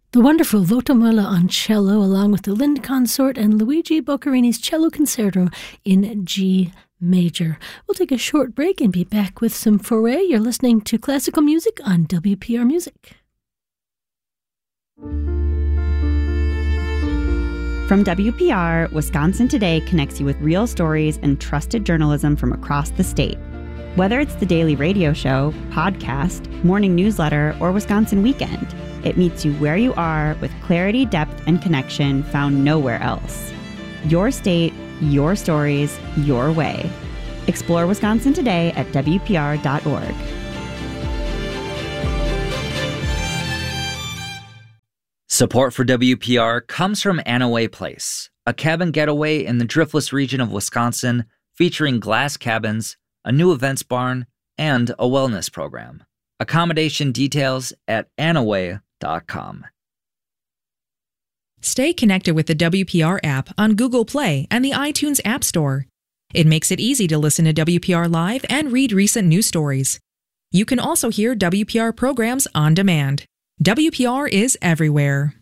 The wonderful Votamela on cello, along with the Lind Consort and Luigi Boccherini's Cello Concerto in G major. We'll take a short break and be back with some Fauré. You're listening to classical music on WPR Music. From WPR, Wisconsin Today connects you with real stories and trusted journalism from across the state. Whether it's the daily radio show, podcast, morning newsletter, or Wisconsin Weekend, it meets you where you are with clarity, depth, and connection found nowhere else. Your state, your stories, your way. Explore Wisconsin Today at WPR.org. Support for WPR comes from Anaway Place, a cabin getaway in the Driftless region of Wisconsin featuring glass cabins, a new events barn, and a wellness program. Accommodation details at anaway.com. Stay connected with the WPR app on Google Play and the iTunes App Store. It makes it easy to listen to WPR Live and read recent news stories. You can also hear WPR programs on demand. WPR is everywhere.